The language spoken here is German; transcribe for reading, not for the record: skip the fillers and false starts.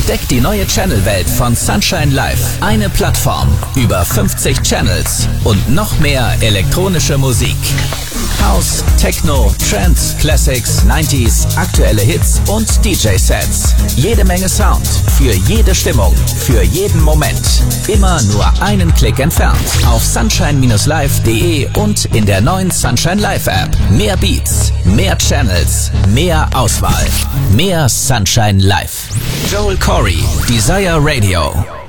Entdeckt die neue Channelwelt von Sunshine Live. Eine Plattform, über 50 Channels und noch mehr elektronische Musik. House, Techno, Trance, Classics, 90s, aktuelle Hits und DJ-Sets. Jede Menge Sound, für jede Stimmung, für jeden Moment. Immer nur einen Klick entfernt. Auf sunshine-live.de und in der neuen Sunshine Live App. Mehr Beats, mehr Channels, mehr Auswahl. Mehr Sunshine Live. Joel Corry, Desire Radio.